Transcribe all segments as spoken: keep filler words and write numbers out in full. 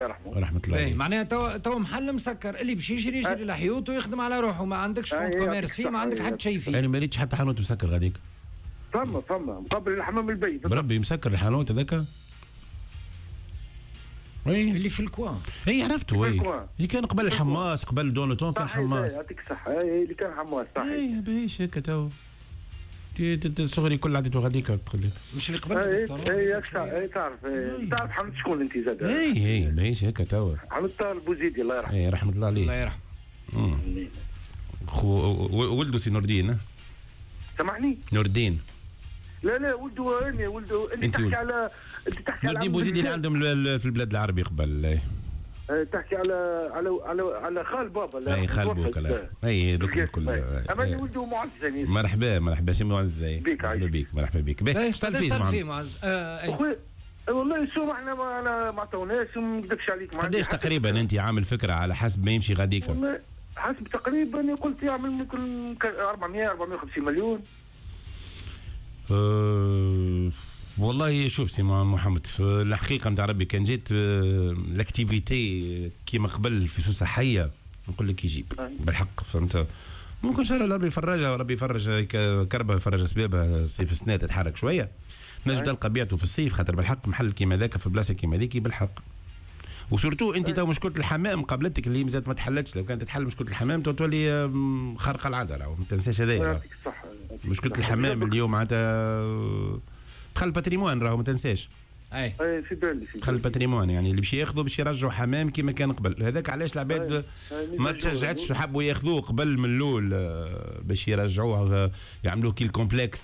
يرحمه ورحمه الله عليه. معناها تو تو محل مسكر اللي باش يشري يشري لحيوط ويخدم على روحه، ما عندكش فوند كوميرس فيه، ما عندك حتى شيء فيه. انا ما ريتش حتى حانوت مسكر غاديك. فما فما مقابل الحمام البيت بربي مسكر الحانوت هذاك. وي اللي في الكوان. اي عرفته وي. اللي كان قبل الحماس قبل دونوتون كان حماس. يعطيك الصحة اللي كان حماس صحيح. اي باهيش هكا تو. صغري كل عديته غاديك تقول لي. مش اللي قبل الريستوران. اي تعرف تعرف حمد شكون انت زاد. اي اي باهيش هكا تو. حمد البوزيدي الله يرحمه. اي رحمة الله عليه. الله يرحمه. خو ولده سي نور الدين. سامحني؟ نور الدين. لا لا ولده انا ولده انت تحكي على انت تحكي على نور الدين بوزيدي اللي عندهم في البلاد العربي قبل. تحكي على على على على خال بابا. اي خال بوك. اي دوك الكل. اما اللي ولده معز. مرحبا مرحبا سي معز. بيك مرحبا بيك مرحبا بيك. باهي شتعرف فيه معز؟ اخويا والله شوف احنا ما ما عطوناش وما نكذبش عليك. قداش تقريبا انت عامل فكره على حسب ما يمشي غاديك؟ والله حسب تقريبا قلت يعمل ممكن أربعمية أربعمية وخمسين مليون. أه والله شوف سي محمد في الحقيقه نتاع ربي كان جيت لاكتيفيتي كيما قبل في سوسه حيه نقول لك يجيب بالحق فهمت. ممكن ان شاء الله ربي يفرجها وربي يفرج كربه يفرج اسبابها الصيف السنه تتحرك شويه نجم تلقى بيعته في الصيف خاطر بالحق محل كيما ذاك في بلاصه كيما ذيك بالحق. وسورتو انت تو مشكله الحمام قابلتك اللي مازالت ما تحلتش. لو كانت تحل مشكله الحمام تو تولي خارقه العاده. راهو ما تنساش هذايا مشكله الحمام اليوم معناتها دخل الباتريمون راهو ما تنساش. اي اي في بالي دخل الباتريمون يعني اللي باش ياخذوا باش يرجعوا حمام كيما كان قبل. هذاك علاش العباد ما تشجعتش حبوا ياخذوه قبل من الاول باش يرجعوه يعملوه كي الكومبلكس.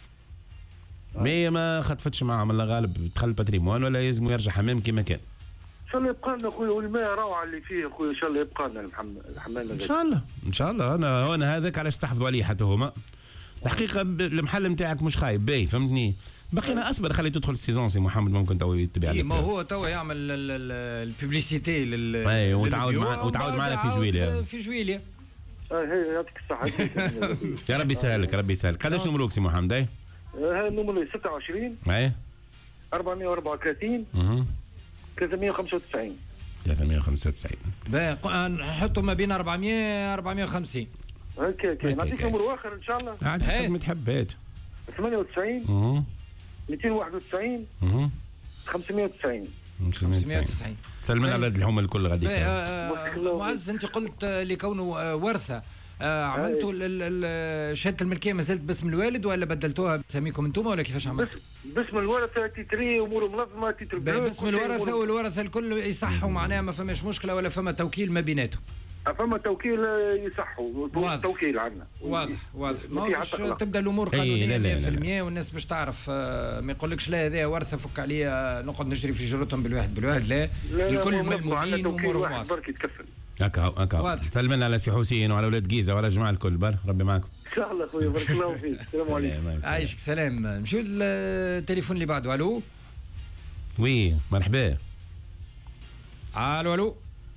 مي ما خطفتش معهم الله غالب دخل الباتريمون ولا يلزموا يرجع حمام كيما كان. ان شاء الله يبقى لنا خويا والماء روعه اللي فيه خويا ان شاء الله يبقى لنا الحمام ان شاء الله ان شاء الله. انا انا هذاك علاش تحفظوا عليه حتى هما. الحقيقه المحل نتاعك مش خايب باهي فهمتني. بقينا اصبر خلي تدخل السيزون سي محمد ممكن تو يتبع لك. ما هو تو يعمل الببليسيتي لل اي وتعاود معنا وتعاود معنا في جويليا في جويليا. اي يعطيك الصحه. يا ربي يسهل لك ربي يسهل. قداش نمروك سي محمد؟ اي ها النمرو ستة وعشرين اي أربعمية وأربعة وثلاثين اها ثلاثمية وخمسة وتسعين ثلاثمية وخمسة وتسعين. باهي نحطوا ما بين أربعمية أربعمية وخمسين. هكا هكا نعطيك نمر اخر ان شاء الله. عاد حسب ما تحب هات. ثمانية وتسعين اها مئتين وواحد وتسعين اها خمسمية وتسعين. سلمنا على الحومه الكل غاديك. معز انت قلت لكونه ورثه آه عملتوا شهاده الملكيه ما زالت باسم الوالد ولا بدلتوها بسميكم انتم ولا كيفاش عملتوا؟ باسم الورثه تيتري امور منظمه تيتر باسم الورثه والورثه الكل يصحوا معناها ما فماش مشكله ولا فما توكيل ما بيناتهم؟ فما توكيل يصحوا توكيل عندنا واضح واضح ما باش تبدا الامور قانونيه مية بالمية والناس باش تعرف ما يقولكش لا هذا ورثه فك عليه نقعد نجري في جرتهم بالواحد بالواحد لا, لا الكل ملمومين وامور واضحه برك يتكفل هكا هكا. سلمنا على سي حسين وعلى اولاد جيزه وعلى الجماعه الكل بار ربي معكم ان شاء الله خويا بارك الله فيك. السلام عليكم. عايشك سلام. نمشيو للتليفون اللي بعده. الو وي مرحبا. الو الو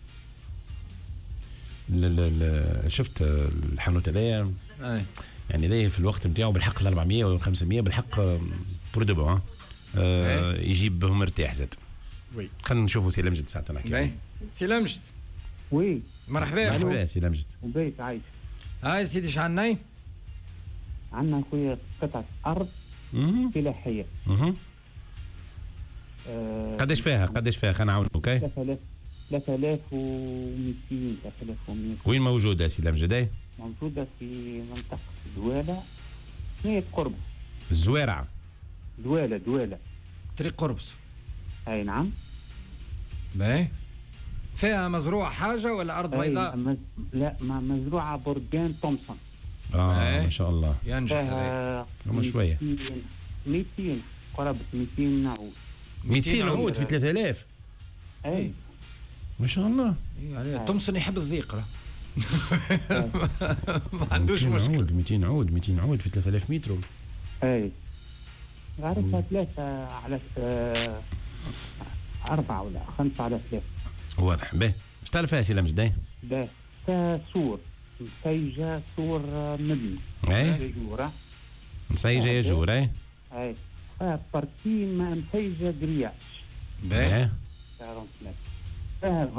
لا لا لا شفت الحانوت هذايا يعني ذا في الوقت نتاعو بالحق ال أربعمية وال خمسمية بالحق برو دو بون آه يجيب مرتاح زاد. وي خلينا نشوفوا سي لمجد ساعه نحكي. سي لمجد وي مرحبا. مرحبا سي لمجد. وبيت عايش. هاي سيدي اش عندنا؟ عندنا خويا قطعه ارض فلاحيه. اها قداش فيها قداش فيها خلينا نعاونوك. اوكي ثلاثة آلاف ومئتين ثلاثة آلاف ومئتين. وين موجوده سي لمجد؟ موجوده في منطقه دواله ثنية قربص. الزوارع دواله دواله طريق قربص. اي نعم. باهي فيها مزروعه حاجه ولا ارض بيضاء؟ مز... لا ما مزروعه برجان تومسون. اه ما شاء الله ينجح هذا هم شويه مئتين قرابه مئتين نعود. مئتين عود في ثلاثة آلاف. اي ما شاء الله. يعني تومسون يحب الضيق راه ما عندوش مشكله. مئتين عود مئتين عود في ثلاثة آلاف متر. اي عرفتها ثلاثة على آه أربعة ولا خمسة على ثلاثة. واضح. باهي اش تعرف فيها سي لمجد؟ باهي سور مسيجة سور مبني. اي جورة مسيجة يا جورة. اي اي بارتين مسيجة جرياش. باهي اه